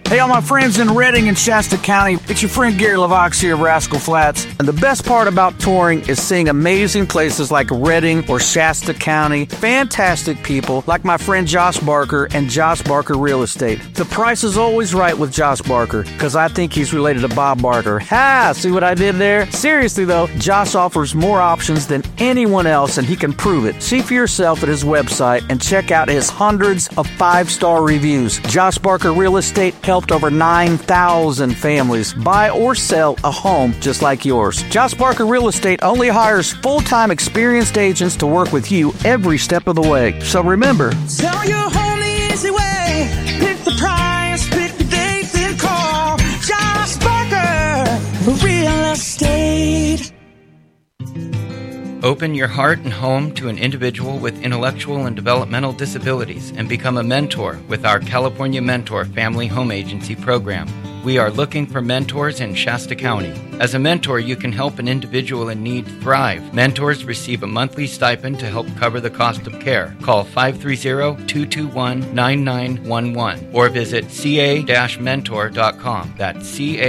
Hey, all my friends in Redding and Shasta County, it's your friend Gary LaVox here of Rascal Flats. And the best part about touring is seeing amazing places like Redding or Shasta County. Fantastic people like my friend Josh Barker and Josh Barker Real Estate. The price is always right with Josh Barker because I think he's related to Bob Barker. Ha! See what I did there? Seriously though, Josh offers more options than anyone else and he can prove it. See for yourself at his website and check out his hundreds of 5-star reviews. Josh Barker Real Estate helped over 9,000 families buy or sell a home just like yours. Josh Barker Real Estate only hires full-time experienced agents to work with you every step of the way. So remember, sell your home the easy way. Pick the price, pick the date, then call Josh Barker Real Estate. Open your heart and home to an individual with intellectual and developmental disabilities and become a mentor with our California Mentor Family Home Agency program. We are looking for mentors in Shasta County. As a mentor, you can help an individual in need thrive. Mentors receive a monthly stipend to help cover the cost of care. Call 530-221-9911 or visit ca-mentor.com. That's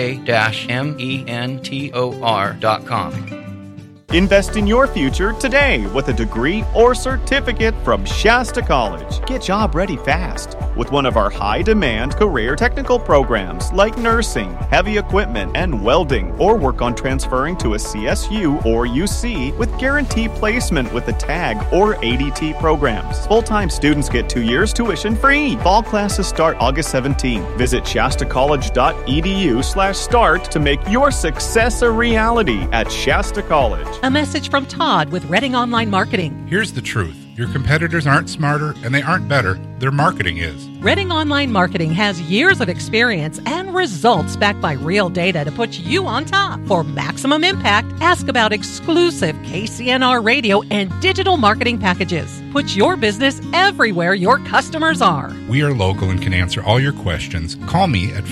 ca-mentor.com. Invest in your future today with a degree or certificate from Shasta College. Get job ready fast with one of our high-demand career technical programs like nursing, heavy equipment, and welding, or work on transferring to a CSU or UC with guaranteed placement with the TAG or ADT programs. Full-time students get 2 years tuition free. Fall classes start August 17. Visit shastacollege.edu/start to make your success a reality at Shasta College. A message from Todd with Redding Online Marketing. Here's the truth. Your competitors aren't smarter and they aren't better. Their marketing is. Redding Online Marketing has years of experience and results backed by real data to put you on top. For maximum impact, ask about exclusive KCNR radio and digital marketing packages. Put your business everywhere your customers are. We are local and can answer all your questions. Call me at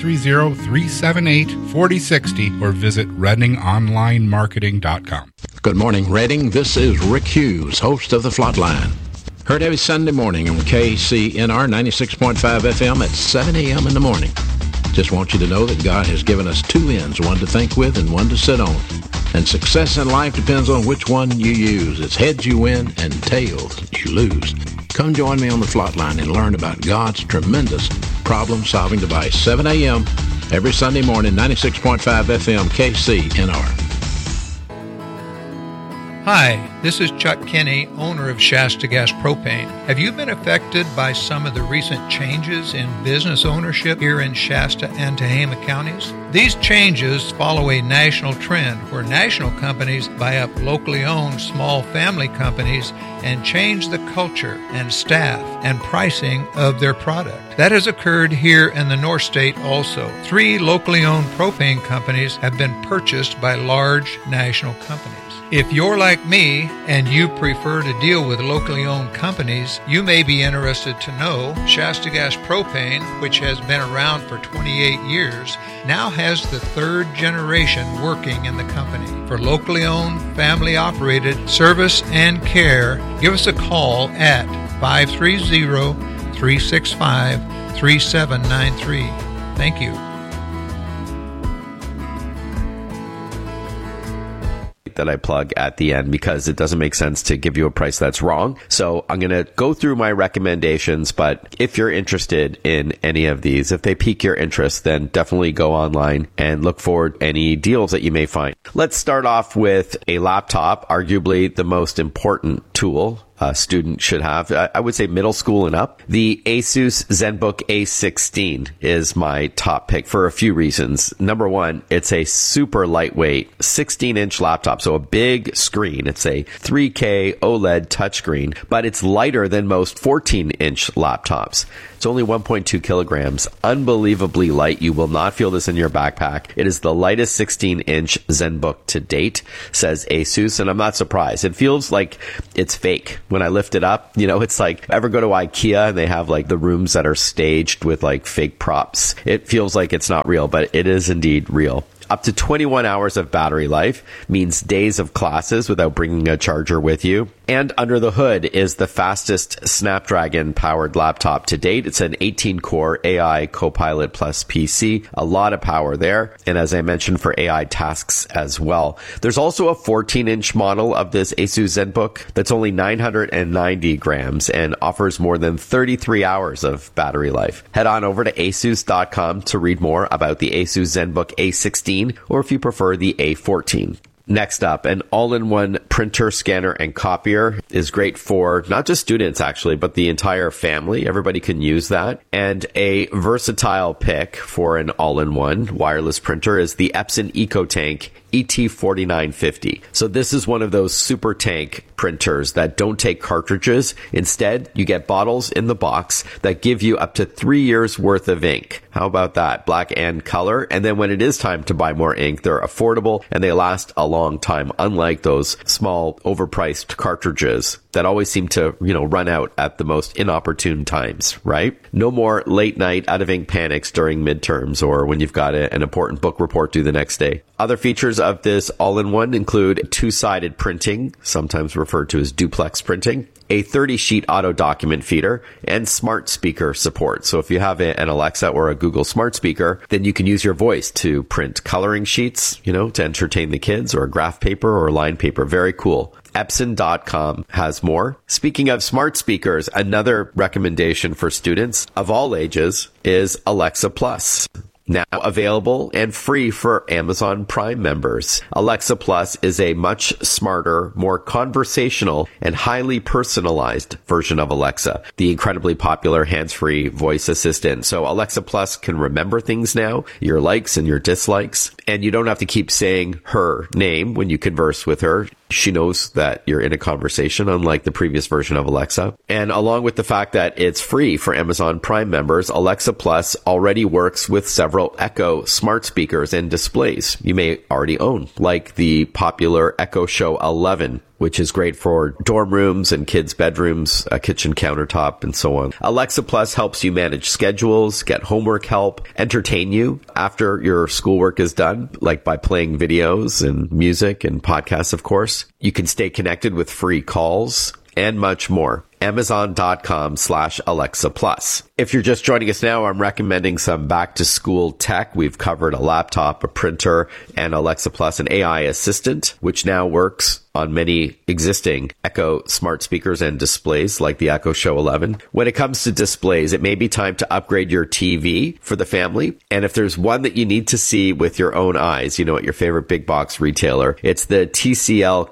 530-378-4060 or visit ReddingOnlineMarketing.com. Good morning, Redding. This is Rick Hughes, host of The Flatline. Heard every Sunday morning on KCNR 96.5 FM at 7 a.m. in the morning. Just want you to know that God has given us two ends, one to think with and one to sit on. And success in life depends on which one you use. It's heads you win and tails you lose. Come join me on The Flatline and learn about God's tremendous problem-solving device. 7 a.m. every Sunday morning, 96.5 FM KCNR. Hi, this is Chuck Kinney, owner of Shasta Gas Propane. Have you been affected by some of the recent changes in business ownership here in Shasta and Tehama counties? These changes follow a national trend where national companies buy up locally owned small family companies and change the culture and staff and pricing of their product. That has occurred here in the North State also. 3 locally owned propane companies have been purchased by large national companies. If you're like me and you prefer to deal with locally owned companies, you may be interested to know Shasta Gas Propane, which has been around for 28 years, now has the 3rd generation working in the company. For locally owned, family-operated service and care, give us a call at 530-365-3793. Thank you. That I plug at the end because it doesn't make sense to give you a price that's wrong. So I'm going to go through my recommendations, but if you're interested in any of these, if they pique your interest, then definitely go online and look for any deals that you may find. Let's start off with a laptop, arguably the most important tool a student should have. I would say middle school and up. The Asus ZenBook A16 is my top pick for a few reasons. Number one, it's a super lightweight 16-inch laptop, so a big screen. It's a 3K OLED touchscreen, but it's lighter than most 14-inch laptops. It's only 1.2 kilograms. Unbelievably light. You will not feel this in your backpack. It is the lightest 16-inch ZenBook to date, says Asus, and I'm not surprised. It feels like it's fake. When I lift it up, you know, it's like, ever go to IKEA and they have like the rooms that are staged with like fake props? It feels like it's not real, but it is indeed real. Up to 21 hours of battery life means days of classes without bringing a charger with you. And under the hood is the fastest Snapdragon-powered laptop to date. It's an 18-core AI Copilot Plus PC. A lot of power there. And as I mentioned, for AI tasks as well. There's also a 14-inch model of this Asus ZenBook that's only 990 grams and offers more than 33 hours of battery life. Head on over to asus.com to read more about the Asus ZenBook A16, or if you prefer, the A14. Next up, an all-in-one printer, scanner, and copier is great for not just students, actually, but the entire family. Everybody can use that. And a versatile pick for an all-in-one wireless printer is the Epson EcoTank ET4950. So this is one of those super tank printers that don't take cartridges. Instead, you get bottles in the box that give you up to 3 years worth of ink. How about that? Black and color. And then when it is time to buy more ink, they're affordable and they last a long time, unlike those small overpriced cartridges that always seem to, run out at the most inopportune times, right? No more late night out of ink panics during midterms or when you've got an important book report due the next day. Other features of this all-in-one include two-sided printing, sometimes referred to as duplex printing, a 30-sheet auto document feeder, and smart speaker support. So if you have an Alexa or a Google smart speaker, then you can use your voice to print coloring sheets, to entertain the kids, or graph paper or line paper. Very cool. Epson.com has more. Speaking of smart speakers, another recommendation for students of all ages is Alexa Plus. Now available and free for Amazon Prime members. Alexa Plus is a much smarter, more conversational, and highly personalized version of Alexa, the incredibly popular hands-free voice assistant. So Alexa Plus can remember things now, your likes and your dislikes, and you don't have to keep saying her name when you converse with her. She knows that you're in a conversation, unlike the previous version of Alexa. And along with the fact that it's free for Amazon Prime members, Alexa Plus already works with several Echo smart speakers and displays you may already own, like the popular Echo Show 11, which is great for dorm rooms and kids' bedrooms, a kitchen countertop, and so on. Alexa Plus helps you manage schedules, get homework help, entertain you after your schoolwork is done, like by playing videos and music and podcasts, of course. You can stay connected with free calls and much more. Amazon.com/Alexa Plus. If you're just joining us now, I'm recommending some back-to-school tech. We've covered a laptop, a printer, and Alexa Plus, an AI assistant, which now works on many existing Echo smart speakers and displays like the Echo Show 11. When it comes to displays, it may be time to upgrade your TV for the family. And if there's one that you need to see with your own eyes, at your favorite big box retailer, it's the TCL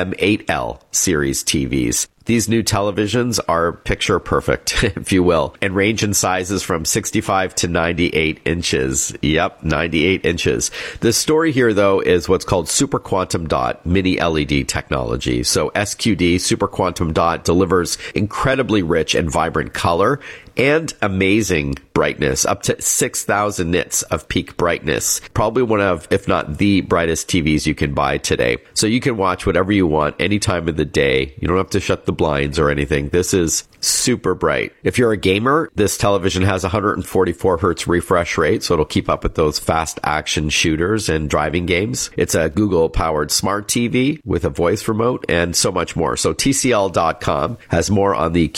QM8L series TVs. These new televisions are picture perfect, if you will, and range in sizes from 65 to 98 inches. Yep, 98 inches. The story here, though, is what's called Super Quantum Dot Mini LED technology. So SQD, Super Quantum Dot, delivers incredibly rich and vibrant color and amazing brightness, up to 6,000 nits of peak brightness. Probably one of, if not the brightest TVs you can buy today. So you can watch whatever you want any time of the day. You don't have to shut the blinds or anything. This is super bright. If you're a gamer, this television has 144 hertz refresh rate, so it'll keep up with those fast action shooters and driving games. It's a Google-powered smart TV with a voice remote and so much more. So TCL.com has more on the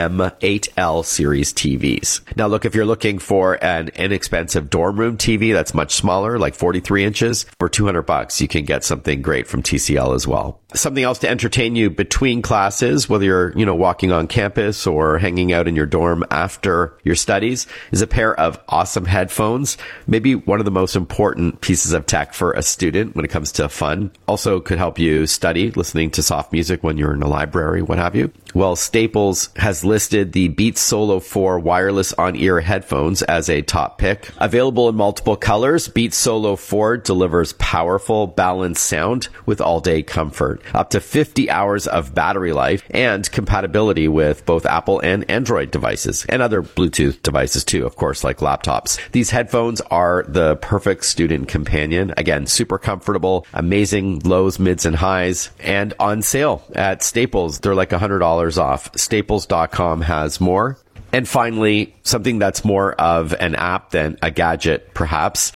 QM8L series TVs. Now look, if you're looking for an inexpensive dorm room TV that's much smaller, like 43 inches, for $200, you can get something great from TCL as well. Something else to entertain you between classes, whether you're, walking on campus or hanging out in your dorm after your studies, is a pair of awesome headphones. Maybe one of the most important pieces of tech for a student when it comes to fun. Also could help you study, listening to soft music when you're in a library, what have you. Well, Staples has listed the Beats Solo 4 wireless on-ear headphones as a top pick. Available in multiple colors, Beats Solo 4 delivers powerful, balanced sound with all-day comfort, up to 50 hours of battery life, and compatibility with both Apple and Android devices, and other Bluetooth devices too, of course, like laptops. These headphones are the perfect student companion. Again, super comfortable, amazing lows, mids, and highs, and on sale at Staples. They're like $100 off. Staples.com has more. And finally, something that's more of an app than a gadget, perhaps,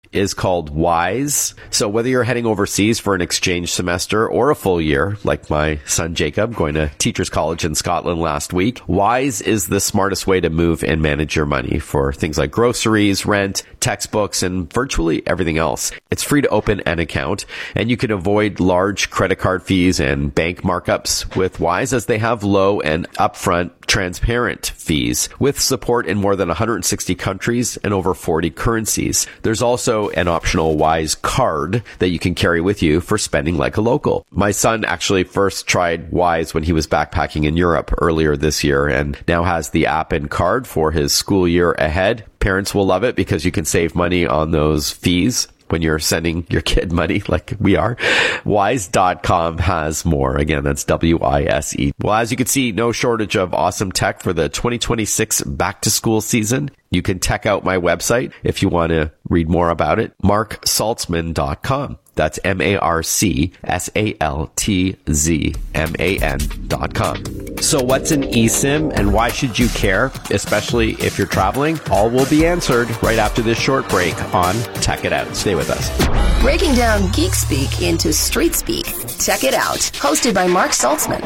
is called Wise. So whether you're heading overseas for an exchange semester or a full year, like my son Jacob going to Teachers College in Scotland last week, Wise is the smartest way to move and manage your money for things like groceries, rent, textbooks, and virtually everything else. It's free to open an account, and you can avoid large credit card fees and bank markups with Wise, as they have low and upfront transparent fees with support in more than 160 countries and over 40 currencies. There's also an optional Wise card that you can carry with you for spending like a local. My son actually first tried Wise when he was backpacking in Europe earlier this year and now has the app and card for his school year ahead. Parents will love it because you can save money on those fees when you're sending your kid money like we are. Wise.com has more. Again, that's WISE. Well, as you can see, no shortage of awesome tech for the 2026 back to school season. You can check out my website if you want to read more about it, marksaltzman.com. That's MarkSaltzman.com. So what's an eSIM and why should you care, especially if you're traveling? All will be answered right after this short break on Tech It Out. Stay with us. Breaking down geek speak into street speak. Check It Out, hosted by Mark Saltzman.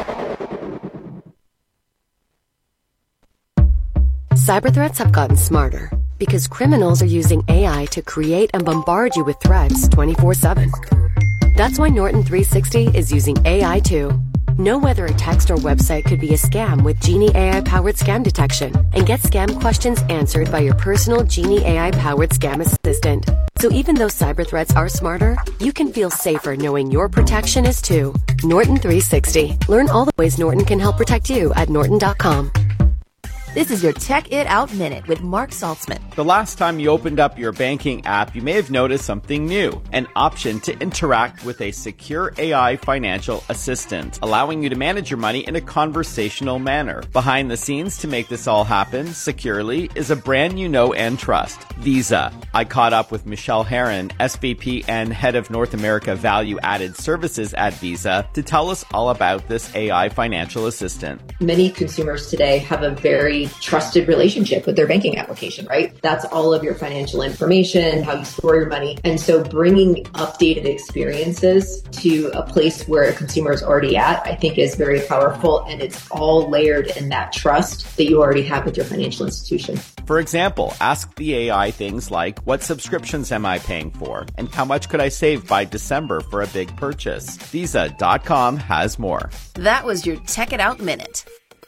Cyber threats have gotten smarter because criminals are using AI to create and bombard you with threats 24/7. That's why Norton 360 is using AI too. Know whether a text or website could be a scam with Genie AI-powered scam detection, and get scam questions answered by your personal Genie AI-powered scam assistant. So even though cyber threats are smarter, you can feel safer knowing your protection is too. Norton 360. Learn all the ways Norton can help protect you at norton.com. This is your Check It Out Minute with Mark Saltzman. The last time you opened up your banking app, you may have noticed something new, an option to interact with a secure AI financial assistant, allowing you to manage your money in a conversational manner. Behind the scenes to make this all happen securely is a brand you know and trust, Visa. I caught up with Michelle Herron, SVP and Head of North America Value Added Services at Visa, to tell us all about this AI financial assistant. Many consumers today have a very trusted relationship with their banking application, right? That's all of your financial information, how you store your money. And so bringing updated experiences to a place where a consumer is already at, I think is very powerful. And it's all layered in that trust that you already have with your financial institution. For example, ask the AI things like, what subscriptions am I paying for? And how much could I save by December for a big purchase? Visa.com has more. That was your Check It Out Minute.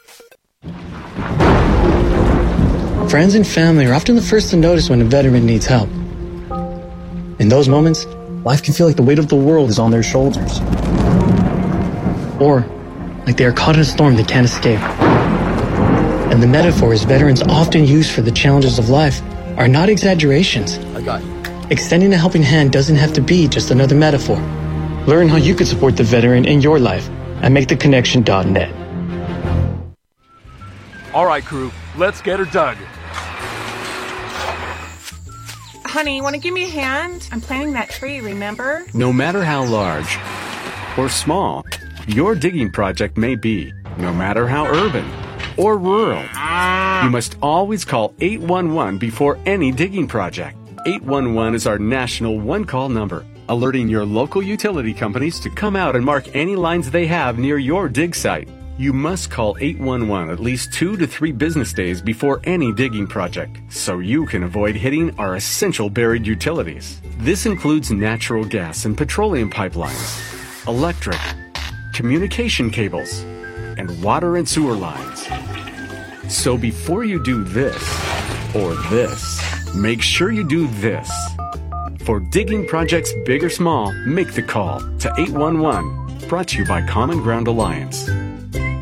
Friends and family are often the first to notice when a veteran needs help. In those moments, life can feel like the weight of the world is on their shoulders. Or like they are caught in a storm they can't escape. And the metaphors veterans often use for the challenges of life are not exaggerations. I got you. Extending a helping hand doesn't have to be just another metaphor. Learn how you can support the veteran in your life at MakeTheConnection.net. All right, crew, let's get her dug. Honey, want to give me a hand? I'm planting that tree, remember? No matter how large or small your digging project may be, no matter how urban or rural, you must always call 811 before any digging project. 811 is our national one-call number, alerting your local utility companies to come out and mark any lines they have near your dig site. You must call 811 at least 2 to 3 business days before any digging project, so you can avoid hitting our essential buried utilities. This includes natural gas and petroleum pipelines, electric, communication cables, and water and sewer lines. So before you do this or this, make sure you do this. For digging projects big or small, make the call to 811. Brought to you by Common Ground Alliance.